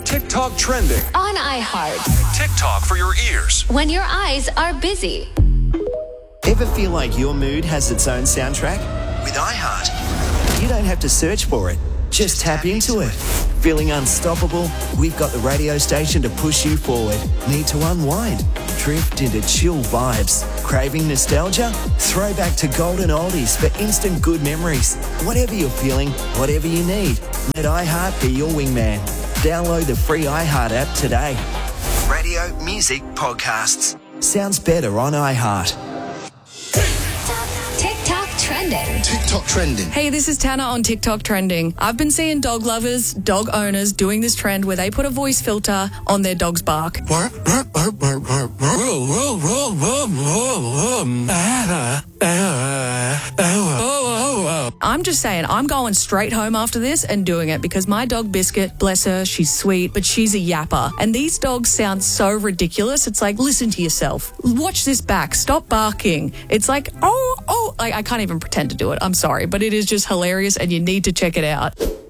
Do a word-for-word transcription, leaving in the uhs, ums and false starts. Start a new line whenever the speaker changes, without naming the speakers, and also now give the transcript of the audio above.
TikTok trending
on iHeart.
TikTok for your ears.
When your eyes are busy.
Ever feel like your mood has its own soundtrack? With iHeart, you don't have to search for it. Just tap into it. Feeling unstoppable? We've got the radio station to push you forward. Need to unwind? Drift into chill vibes. Craving nostalgia? Throwback to golden oldies for instant good memories. Whatever you're feeling, whatever you need, let iHeart be your wingman. Download the free iHeart app today. Radio, music, podcasts. Sounds better on iHeart.
TikTok trending.
TikTok trending.
Hey, this is Tana on TikTok trending. I've been seeing dog lovers, dog owners doing this trend where they put a voice filter on their dog's bark. I'm just saying, I'm going straight home after this and doing it because my dog Biscuit, bless her, she's sweet, but she's a yapper. And these dogs sound so ridiculous. It's like, listen to yourself. Watch this back. Stop barking. It's like, oh, oh, I, I can't even pretend to do it. I'm sorry, but it is just hilarious and you need to check it out.